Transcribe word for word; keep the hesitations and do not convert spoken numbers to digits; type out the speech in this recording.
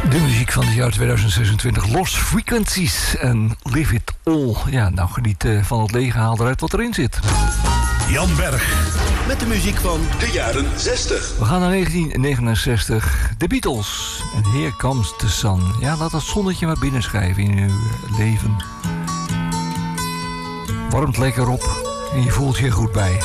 De muziek van het jaar tweeduizend zesentwintig, Lost Frequencies en Live It All. Ja, nou geniet uh, van het lege, haal eruit wat erin zit. Jan Berg. Met de muziek van de jaren zestig. We gaan naar negentien negenenzestig. The Beatles. En Here Comes the Sun. Ja, laat dat zonnetje maar binnenschrijven in uw leven. Warmt lekker op en je voelt je goed bij.